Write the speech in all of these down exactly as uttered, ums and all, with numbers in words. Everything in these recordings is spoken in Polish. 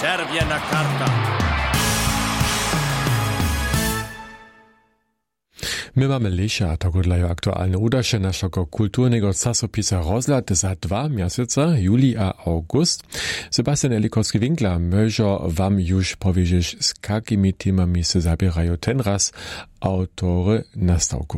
czerwiena karta. My mamy lesia, tako dlajo aktualne udaše našego kulturnego czasopisa Rozhľad za dwa miesiące, juli a august. Sebastian Elikowski-Winkler może wam już powiedzieć, z jakimi temami se zabierają ten raz autory nastawku.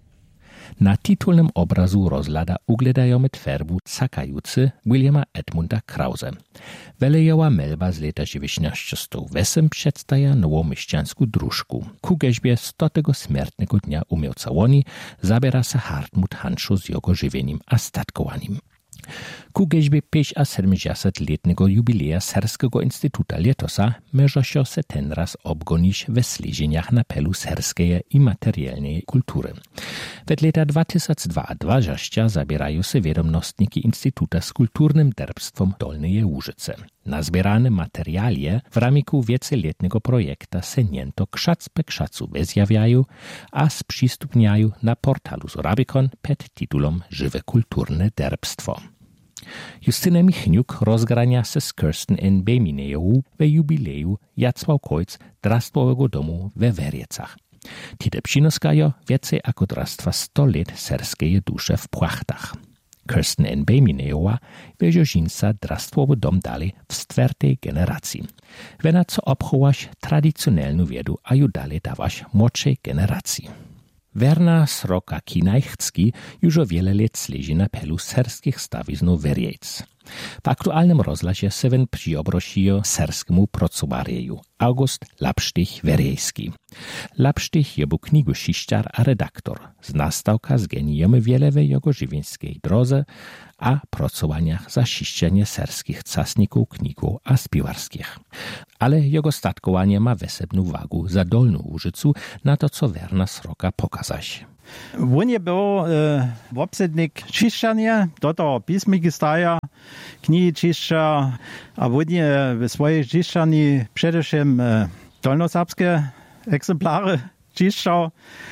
Na titulnym obrazu Rozhľada ugledajemy twerbu Cakajúcy Williama Edmunda Krause. Welejowa melba z lata dziewiętnaście osiem przedstawia nową mieszczanską drużku. Ku geźbie stotego śmiertnego dnia umiałca łoni zabiera se Hartmut Hanszo z jego żywieniem a statkowaniem. Ku geźbie pięćdziesięciosedemletnego jubileja Serskiego Instytuta Lietosa może się se ten raz obgonić we sliżeniach na pelu serskiej i materialnej kultury. Wet lata dwa tysiące dwudziestego zabierają se wiadomostniki Instytuta z kulturnym derbstwom Dolnej Łużyce. Nazbierane materialie w ramiku wiecoletniego projekta se niento krzac pe krzacu wyzjawiają, a sprzystupniają na portalu Zorabikon pod tytułom Żywe kulturne derbstwo. Justyna Michniuk rozgrania se z Kirsten N. Beminejewu we jubileju Jacławkojc Drastwowego domu we Werjecach. Tite przynoskajo więcej ako drastwa sto lat serskiej dusze w płachtach. Kirsten N. Beminejewa weźo żinca Drastwowy dom dalej w czwartej generacji. Wena co obchowasz tradycjonalną wiedu, a ju dalej dawasz młodszej generacji. Werna Sroka Kinajchcki już o wiele lat śledzi na pelu serskich stawiznów Werjec. W aktualnym rozhlasie seven przyobrošijo serskiemu procubarieju August Lapštych Werjejski. Lapštych je bu knigušišťar a redaktor. Z nastawka zgenijemy wiele we jego żywieńskiej drodze a procowaniach za šišćanie serskich casników, knigów a spiwarskich. Ale jego statkowanie ma wesebną wagu za Dolną Łużycu na to, co Werna Sroka pokazać. On je był e, obsednik čišćania, do toho písmiky staja, knihy čišća, a on je w swojej čišćani především e, dolnoserbskie egzemplary čišćał,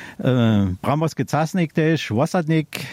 e, bramorski casnik też, wosadnik,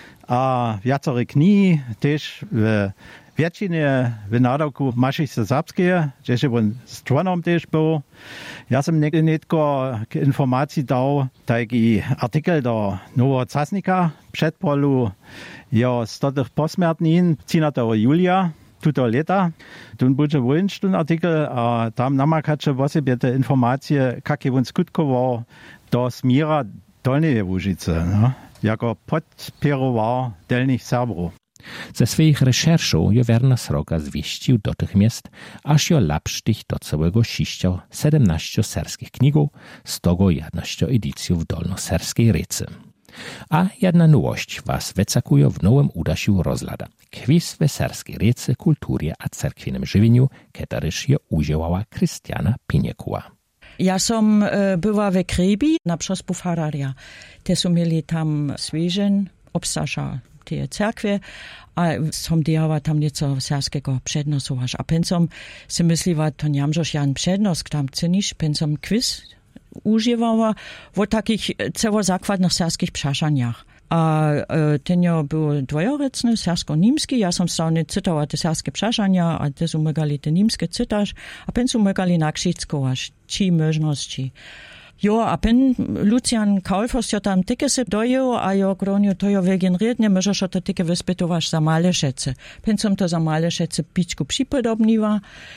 a viacore knihy też w většině v nádavku mašice serbskie, že on stronom też był. Ja sam netko k informacji dał taki artikel do Nowego Czasnika przed polu jo stotych posmärtnin trzynastego julia tuto leta. Tun bude włącz ten artikel, a tam namakacze w sobie te informacje, jakie on skutkował do smira Dolnej Łużycy, no? Jako podpierował delnych Serbrów. Ze swoich reszerszów jo Werna Sroka zwieścił dotychmiast, aż jo Lapštych do całego šišćał siedemnaście serskich knigów, z tego jedenaście edycjów dolnoserskiej recy. A jedna nowość was wecakuje w nowym udasiu Rozhľada. Quiz we serskiej recy, kulturze a cerkwiennym żywieniu, kiedyś jo udziałała Krystiana Piniekuła. Ja som e, była we Krybi na przospu Fararia. Te są mieli tam swieżen, obsasza te cerkwie, a som dijała tam nieco serskiego przednosoważ. A pensom si mysliła, to niamżoż jan przednosk tam cynisz, pensom quiz używała w takich ceło zakładnych serskich przeszaniach. A e, tenio był dwojorecny, sersko-nimski, ja som stał cytała te serskie przeszania, a te są megali te nimskie cytaż, a pen są megali nakrzickoważ, ci możności. Jo, a pen Lucian Kaulfos jo tam tyke se dojo, a jo gronio to jo vegenriert, nie możesz to tyke wyspytować za Malešece. Pen som to za Malešece pičku připodobniła,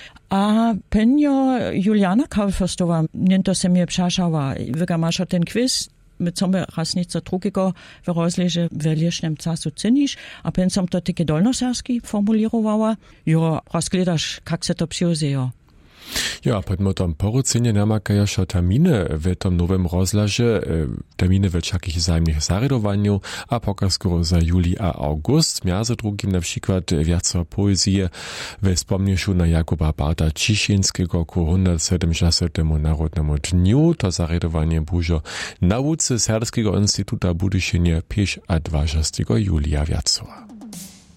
a pen jo Juliana Kaulfostowa, niento se mnie przeszała, wyga masz ten quiz, my chcemy raz nieco drugiego w rozlezie w licznym czasu cynisz, a pen som to tyke dolnoserski formulirowała, jo, rozgledasz, jak se to przyuzejo. Ja, podmo tam porucenie namakają się terminy w tym nowym rozhlasie, terminy w takich wzajemnych zaredowaniu, a pokaz skoro za juli a august. Między drugim na przykład wiaco poezji we wspomnieniu na Jakuba Barta Ciszynskiego ku sto siedemdziesiątemu Narodnemu Dniu. To zaredowanie bużo nauce Serskiego Instytuta Budyšine pięć a dwadzieścia julia wiacowa.